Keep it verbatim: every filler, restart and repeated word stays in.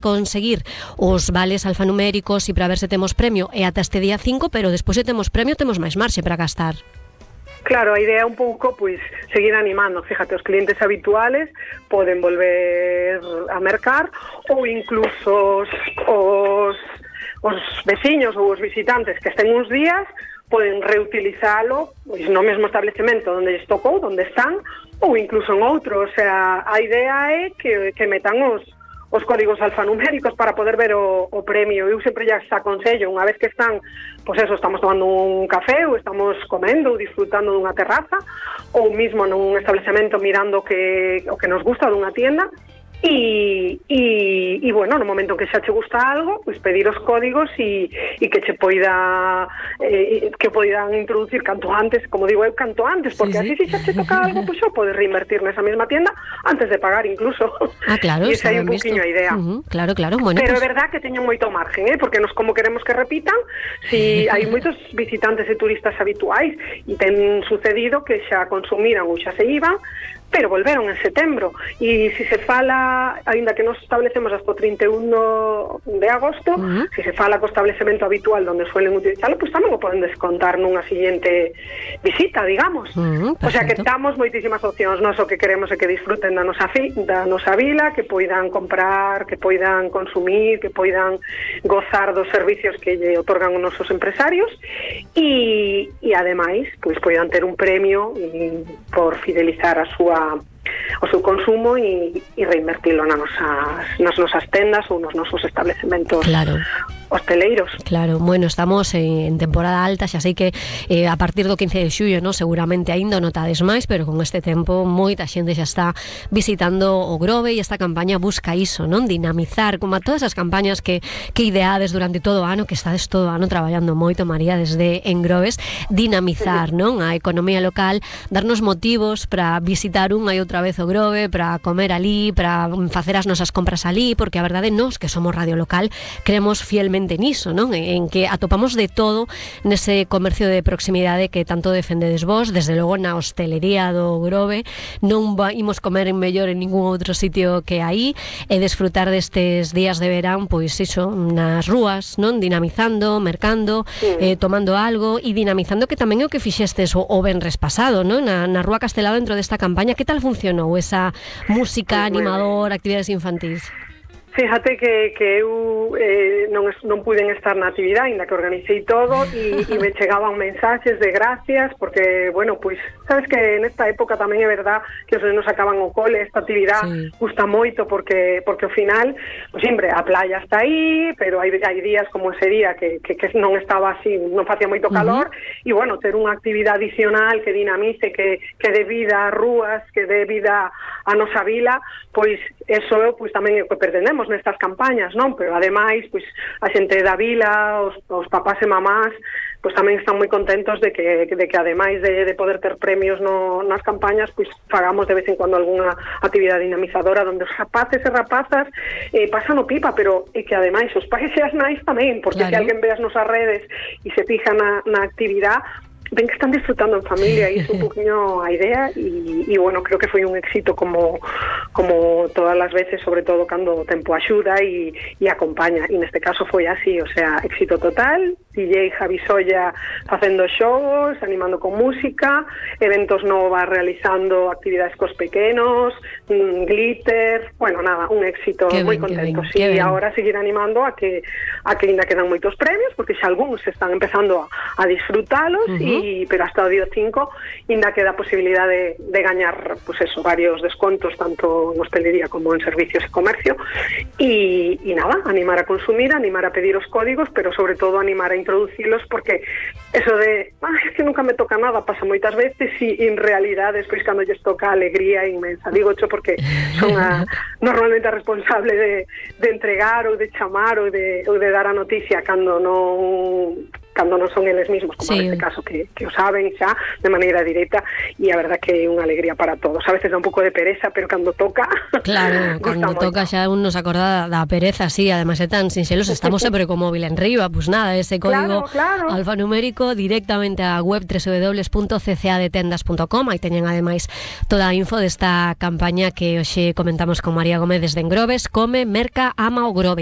conseguir os vales alfanuméricos e para ver se temos premio e ata este día cinco, pero despois se temos premio temos máis marxe para gastar. Claro, a idea é un pouco, pois, seguir animando. Fíjate, os clientes habituales poden volver a mercar ou incluso os, os, os veciños ou os visitantes que estén uns días poden reutilizalo pois, no mesmo establecemento onde lles tocou, onde están, ou incluso en outro. O sea, a idea é que, que metan os os códigos alfanuméricos para poder ver o, o premio. Eu sempre ya aconsello, unha vez que están, pois eso, estamos tomando un café ou estamos comendo ou disfrutando dunha terraza ou mismo nun establecemento mirando que, o que nos gusta dunha tienda, E, e, e bueno, no momento que xa che gusta algo, pois pedir os códigos e, e que che poida eh, que poidan introducir canto antes, como digo eu, canto antes, porque sí, sí. así se xa che toca algo, pois xa podes reinvertir nesa mesma tienda antes de pagar incluso. Ah, claro, e esa é un poquinho a idea. Uh-huh, claro, claro. Bueno, pero pues... é verdad que teñen moito margen, eh? Porque nos como queremos que repitan, si hai moitos visitantes e turistas habituais e ten sucedido que xa consumiran ou xa se iban, pero volveron en setembro, e se se fala, aínda que nos establecemos hasta o trinta e un de agosto, uh-huh. se se fala co establecemento habitual donde suelen utilizarlo, pois pues tamén o poden descontar nunha siguiente visita, digamos. Uh-huh, o sea que damos moitísimas opcións. Nós o que queremos é que disfruten da nosa, fi, da nosa vila, que poidan comprar, que poidan consumir, que poidan gozar dos servicios que lle otorgan os nosos empresarios, e, e ademais, pois poidan ter un premio e, por fidelizar a súa o seu consumo e, e reinvertilo nas nosas, nas nosas tendas ou nos nosos establecementos claro. hosteleiros. Claro, bueno, estamos en, en temporada alta, xa sei que eh, a partir do quince de xullo, no, seguramente aínda notades máis, pero con este tempo moita xente xa está visitando o Grove e esta campaña busca iso, non? Dinamizar, como a todas as campañas que, que ideades durante todo o ano, que estades todo o ano traballando moito, María, desde en Groves, dinamizar, non? A economía local, darnos motivos para visitar unha e outra vez o Grove, para comer alí, para facer as nosas compras alí, porque a verdade nós, que somos radio local, creemos fielmente niso, non? En que atopamos de todo nese comercio de proximidade que tanto defendedes vos, desde logo na hostelería do Grove, non imos comer en mellor en ningún outro sitio que aí, e desfrutar destes días de verán, pois iso, nas rúas, non? Dinamizando, mercando, sí. eh, tomando algo e dinamizando, que tamén é o que fixestes o, o venres pasado, non? Na, na Rúa Castelao, dentro desta campaña, que tal funcionou esa música, animador, actividades infantís? Fíjate que, que eu eh, non, non puiden estar na actividade, ainda que organicei todo, e, e me chegaban mensaxes de gracias, porque, bueno, pois, sabes que nesta época tamén é verdad que os nenos acaban o cole, esta actividade sí. gusta moito, porque porque ao final, pois, sempre, a playa está aí, pero hai, hai días como ese día que, que, que non estaba así, non facía moito calor, uh-huh. e, bueno, ter unha actividade adicional que dinamice, que, que dé vida ás rúas, que dé vida a nosa vila, pois, eso pois, tamén é o que pretendemos nestas campañas, non? Pero ademais, pois a xente da vila, os, os papás e mamás, pois tamén están moi contentos de que de que ademais de, de poder ter premios no, nas campañas, pois fagamos de vez en cuando algunha actividade dinamizadora donde os rapaces e rapazas eh, pasan o pipa, pero é que ademais os pais e as nais tamén, porque claro. Se alguén ve as nosas redes e se fija na, na actividade, ven que están disfrutando en familia, e é un poquinho a idea, e, e bueno, creo que foi un éxito como como todas as veces, sobre todo cando o tempo axuda e, e acompaña, e neste caso foi así, o sea, éxito total, D J Javi Solla facendo xogos, animando con música, eventos novas realizando actividades cos pequenos, mm, glitter, bueno, nada, un éxito moi contento, sí, e agora seguir animando a que a que ainda quedan moitos premios, porque xa algúns están empezando a, a disfrutalos, uh-huh. e pero hasta o día cinco ainda queda a posibilidad de, de gañar, pues eso, varios descontos tanto en hostelería como en servicios e comercio, e, e nada, animar a consumir, animar a pedir os códigos, pero sobre todo animar a introducilos, porque eso de, ah, es que nunca me toca nada, pasa moitas veces, e en realidad despois cando lles toca alegría inmensa, digo cho porque son a, normalmente a responsable de, de entregar ou de chamar ou de, ou de dar a noticia cando non cando non son eles mesmos, como sí. neste caso que, que o saben xa de maneira directa, e a verdad que é unha alegría para todos. A veces dá un pouco de pereza, pero cando toca claro, cando toca xa un nos acorda da pereza, sí, ademais é tan sinxelos, estamos sempre co móvil en riba, pues nada, ese código claro, claro. alfanumérico directamente á web doble u doble u doble u punto c c a de tendas punto com, aí teñen ademais toda a info desta campaña que hoxe comentamos con María Gómez desde Engrobes, come, merca, ama o Grove.